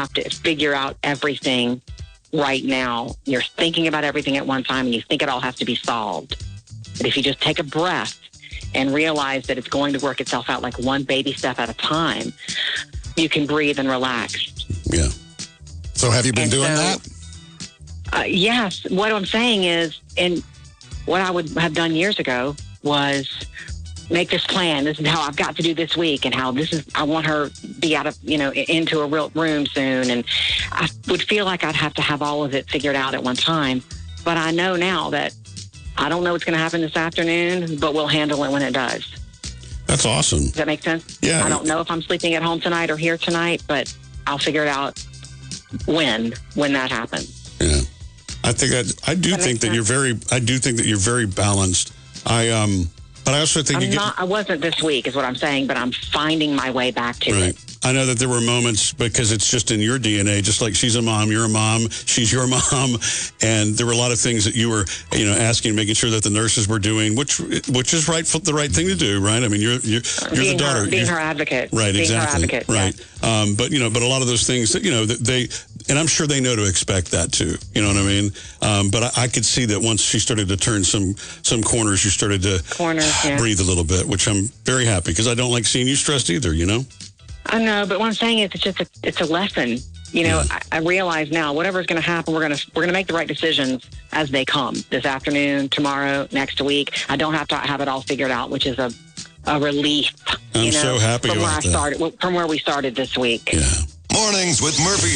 have to figure out everything right now. You're thinking about everything at one time, and you think it all has to be solved. But if you just take a breath and realize that it's going to work itself out like one baby step at a time, you can breathe and relax. Yeah. So have you been doing that? Yes. What I'm saying is, and what I would have done years ago was make this plan. This is how I've got to do this week, and how this is, I want her to be out of, into a real room soon. And I would feel like I'd have to have all of it figured out at one time. But I know now that I don't know what's going to happen this afternoon, but we'll handle it when it does. That's awesome. Does that make sense? Yeah. I don't know if I'm sleeping at home tonight or here tonight, but I'll figure it out when that happens. Yeah. I do think that you're very balanced. But I also think I wasn't this week, is what I'm saying, but I'm finding my way back to it. I know that there were moments, because it's just in your DNA, just like she's a mom, you're a mom, she's your mom, and there were a lot of things that you were, asking, making sure that the nurses were doing, which is the right thing to do, right? I mean, you're the daughter, being her advocate, right? Being exactly, her advocate, right? Yeah. But a lot of those things that and I'm sure they know to expect that too. You know what I mean? But I could see that once she started to turn some corners, you started to breathe a little bit, which I'm very happy, because I don't like seeing you stressed either. I know, but what I'm saying is, it's a lesson. I realize now, whatever's going to happen, we're going to make the right decisions as they come, this afternoon, tomorrow, next week. I don't have to have it all figured out, which is a relief. I'm so happy from about from where we started this week. Yeah. Mornings with Murphy.